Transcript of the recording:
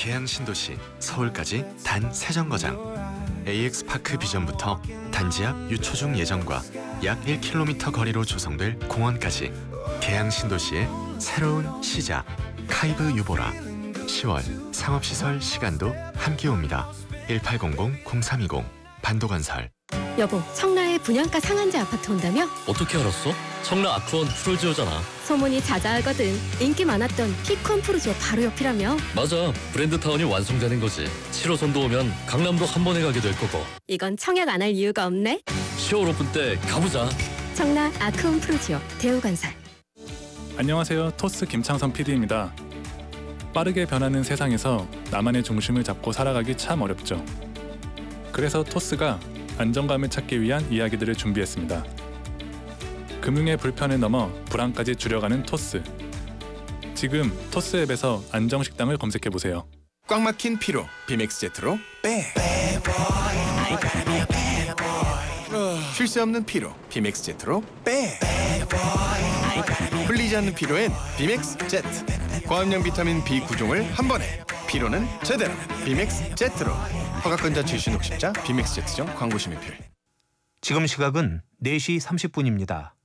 계양 신도시 서울까지 단 3정거장. AX파크 비전부터 단지 앞 유초중 예정과 약 1km 거리로 조성될 공원까지 계양 신도시의 새로운 시작. 카이브 유보라. 10월 상업시설 시간도 함께 옵니다. 1800-0320 반도건설. 여보, 청라에 분양가 상한제 아파트 온다며? 어떻게 알았어? 청라 아크원 프로지오잖아. 소문이 자자하거든. 인기 많았던 피콘 프로지오 바로 옆이라며? 맞아, 브랜드타운이 완성되는 거지. 7호선도 오면 강남도 한 번에 가게 될 거고. 이건 청약 안 할 이유가 없네. 10월 오픈 때 가보자. 청라 아크원 프로지오 대우건설. 안녕하세요. 토스 김창선 PD입니다. 빠르게 변하는 세상에서 나만의 중심을 잡고 살아가기 참 어렵죠. 그래서 토스가 안정감을 찾기 위한 이야기들을 준비했습니다. 금융의 불편을 넘어 불안까지 줄여가는 토스. 지금 토스 앱에서 안정식당을 검색해보세요. 꽉 막힌 피로 비맥스 제트로 빼. 쉴 새 없는 피로 비맥스 제트로 빼. 풀리지 않는 피로엔 비맥스 제트. 고함량 비타민 B9종을 한 번에. 피로는 제대로 비맥스 제트로. 허가권자 출신 60자 비맥스 제트점 광고 심의필. 지금 시각은 4시 30분입니다.